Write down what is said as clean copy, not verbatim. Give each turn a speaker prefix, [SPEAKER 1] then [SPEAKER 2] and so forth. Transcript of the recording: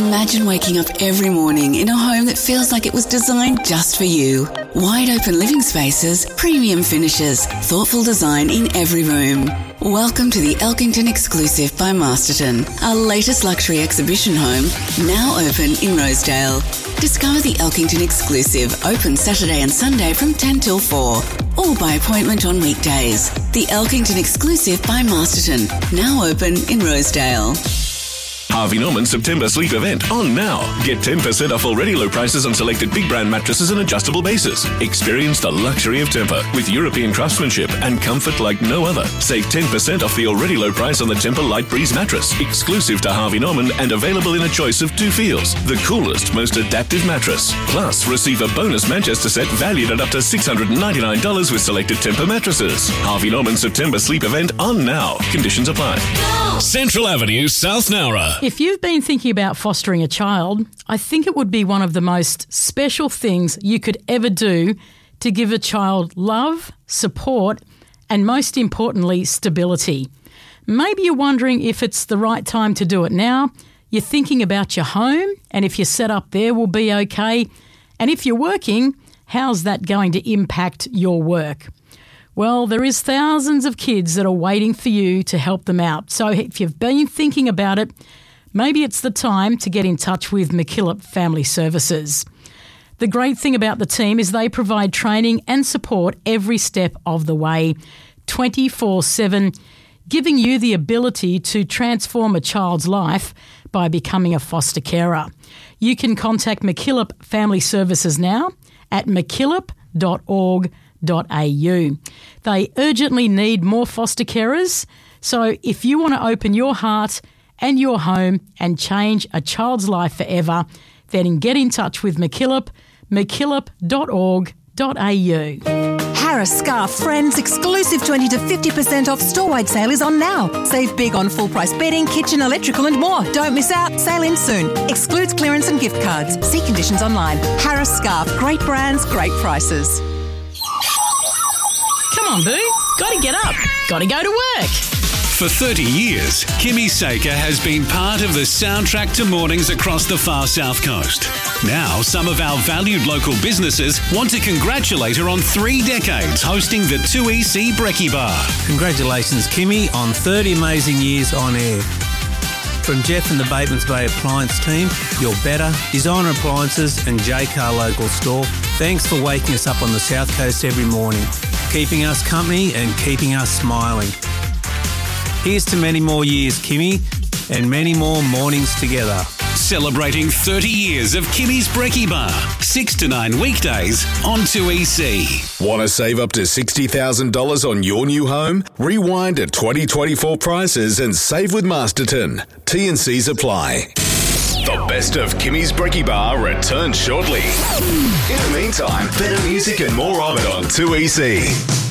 [SPEAKER 1] Imagine waking up every morning in a home that feels like it was designed just for you. Wide open living spaces, premium finishes, thoughtful design in every room. Welcome to the Elkington Exclusive by Masterton, our latest luxury exhibition home, now open in Rosedale. Discover the Elkington Exclusive, open Saturday and Sunday from 10 till 4, or by appointment on weekdays. The Elkington Exclusive by Masterton, now open in Rosedale.
[SPEAKER 2] Harvey Norman September sleep event on now. Get 10% off already low prices on selected big brand mattresses and adjustable bases. Experience the luxury of Tempur with European craftsmanship and comfort like no other. Save 10% off the already low price on the Tempur Light Breeze mattress, exclusive to Harvey Norman and available in a choice of 2 feels. The coolest, most adaptive mattress. Plus, receive a bonus Manchester set valued at up to $699 with selected Tempur mattresses. Harvey Norman September sleep event on now. Conditions apply.
[SPEAKER 3] Central Avenue, South Nowra.
[SPEAKER 4] If you've been thinking about fostering a child, I think it would be one of the most special things you could ever do to give a child love, support, and most importantly, stability. Maybe you're wondering if it's the right time to do it now. You're thinking about your home and if your setup there will be okay. And if you're working, how's that going to impact your work? Well, there is thousands of kids that are waiting for you to help them out. So if you've been thinking about it, maybe it's the time to get in touch with MacKillop Family Services. The great thing about the team is they provide training and support every step of the way, 24/7, giving you the ability to transform a child's life by becoming a foster carer. You can contact MacKillop Family Services now at mackillop.org.au. They urgently need more foster carers, so if you want to open your heart and your home and change a child's life forever, then get in touch with MacKillop, mackillop.org.au.
[SPEAKER 5] Harris Scarf Friends exclusive 20 to 50% off store-wide sale is on now. Save big on full-price bedding, kitchen, electrical and more. Don't miss out. Sale ends soon. Excludes clearance and gift cards. See conditions online. Harris Scarf. Great brands, great prices.
[SPEAKER 4] Come on, Boo. Got to get up. Got to go to work.
[SPEAKER 3] For 30 years, Kimmy Saker has been part of the soundtrack to mornings across the far south coast. Now, some of our valued local businesses want to congratulate her on 3 decades hosting the 2EC Brekkie Bar.
[SPEAKER 6] Congratulations, Kimmy, on 30 amazing years on air. From Jeff and the Batemans Bay Appliance team, You're Better, Designer Appliances and J-Car Local Store, thanks for waking us up on the south coast every morning, keeping us company and keeping us smiling. Here's to many more years, Kimmy, and many more mornings together.
[SPEAKER 3] Celebrating 30 years of Kimmy's Brekkie Bar, 6 to 9 weekdays on 2EC.
[SPEAKER 2] Want to save up to $60,000 on your new home? Rewind to 2024 prices and save with Masterton. T&Cs apply. The best of Kimmy's Brekkie Bar returns shortly. In the meantime, better music and more of it on 2EC.